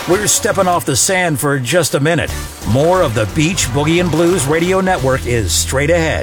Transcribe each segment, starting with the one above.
We're stepping off the sand for just a minute. More of the Beach Boogie and Blues Radio Network is straight ahead.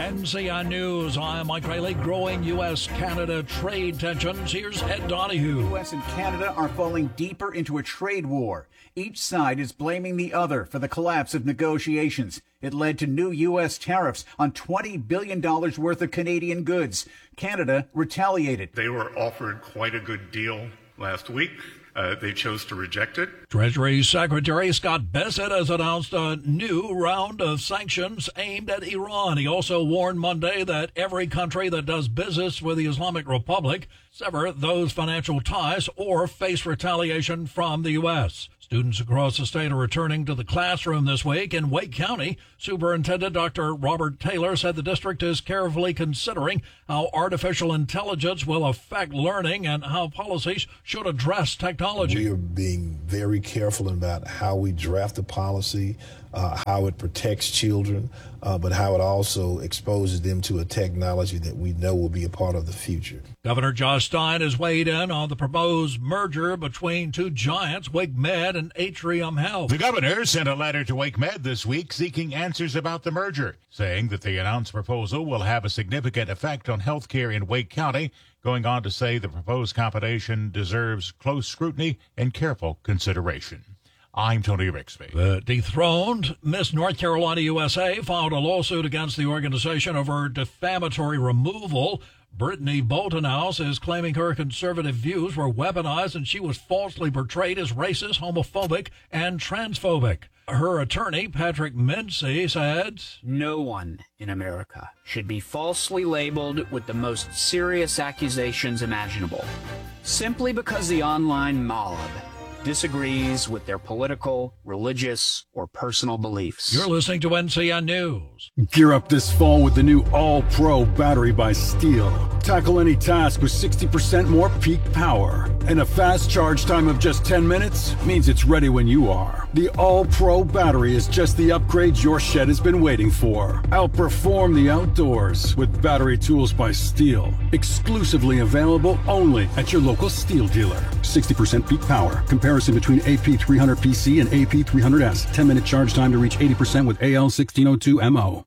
NCI News, I'm Mike Riley. Growing U.S.-Canada trade tensions. Here's Ed Donahue. The U.S. and Canada are falling deeper into a trade war. Each side is blaming the other for the collapse of negotiations. It led to new U.S. tariffs on $20 billion worth of Canadian goods. Canada retaliated. They were offered quite a good deal last week. They chose to reject it. Treasury Secretary Scott Bessent has announced a new round of sanctions aimed at Iran. He also warned Monday that every country that does business with the Islamic Republic sever those financial ties or face retaliation from the U.S. Students across the state are returning to the classroom this week. In Wake County, Superintendent Dr. Robert Taylor said the district is carefully considering how artificial intelligence will affect learning and how policies should address technology. We are being very careful about how we draft the policy, how it protects children, but how it also exposes them to a technology that we know will be a part of the future. Governor Josh Stein has weighed in on the proposed merger between two giants, WakeMed and Atrium Health. The governor sent a letter to WakeMed this week seeking answers about the merger, saying that the announced proposal will have a significant effect on health care in Wake County, going on to say the proposed combination deserves close scrutiny and careful consideration. I'm Tony Rixby. The dethroned Miss North Carolina USA filed a lawsuit against the organization over defamatory removal. Brittany Boltonhouse is claiming her conservative views were weaponized and she was falsely portrayed as racist, homophobic, and transphobic. Her attorney, Patrick Mincy, said, "No one in America should be falsely labeled with the most serious accusations imaginable, simply because the online mob disagrees with their political, religious, or personal beliefs." You're listening to NCN News. Gear up this fall with the new All-Pro battery by Steel. Tackle any task with 60% more peak power. And a fast charge time of just 10 minutes means it's ready when you are. The All-Pro battery is just the upgrade your shed has been waiting for. Outperform the outdoors with battery tools by Steel. Exclusively available only at your local Steel dealer. 60% peak power. Comparison between AP300PC and AP300S. 10-minute charge time to reach 80% with AL1602MO.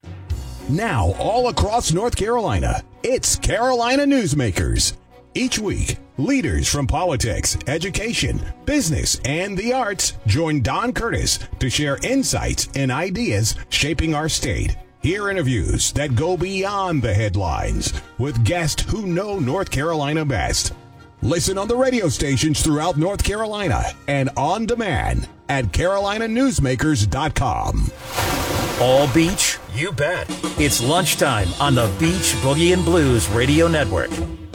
Now, all across North Carolina, it's Carolina Newsmakers. Each week, leaders from politics, education, business, and the arts join Don Curtis to share insights and ideas shaping our state. Hear interviews that go beyond the headlines with guests who know North Carolina best. Listen on the radio stations throughout North Carolina and on demand at carolinanewsmakers.com. All beach? You bet. It's lunchtime on the Beach Boogie and Blues Radio Network.